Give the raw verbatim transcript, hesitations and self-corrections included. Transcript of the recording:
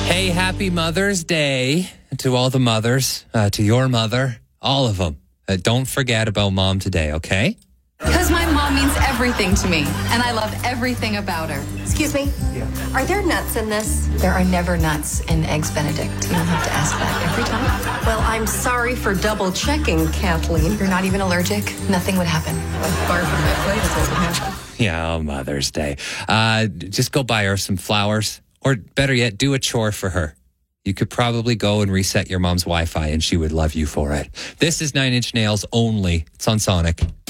Hey, happy Mother's Day to all the mothers, uh, to your mother, all of them. Uh, don't forget about Mom today, okay? Because my mom means everything to me, and I love everything about her. Excuse me? Yeah. Are there nuts in this? There are never nuts in Eggs Benedict. You don't have to ask that every time. Well, I'm sorry for double checking, Kathleen. You're not even allergic. Nothing would happen. Far from that place, it doesn't happen. Yeah, oh, Mother's Day. Uh, just go buy her some flowers, or better yet, do a chore for her. You could probably go and reset your mom's Wi-Fi, and she would love you for it. This is Nine Inch Nails only. It's on Sonic.